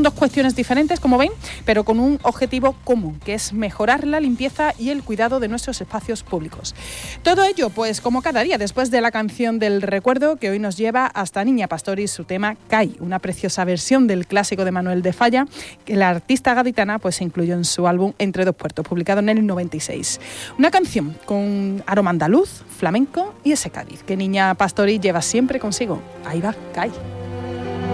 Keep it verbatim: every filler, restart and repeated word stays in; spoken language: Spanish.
dos cuestiones diferentes, como ven, pero con un objetivo común, que es mejorar la limpieza y el cuidado de nuestros espacios públicos. Todo ello, pues como cada día, después de la canción del recuerdo, que hoy nos lleva hasta Niña Pastori y su tema Cai, una preciosa versión del clásico de Manuel de Falla, que la artista gaditana pues incluyó en su álbum Entre dos puertos, publicado en el noventa y seis. Una canción con aroma andaluz, flamenco y ese Cádiz que Niña Pastori lleva siempre consigo. Ahí va, Cai.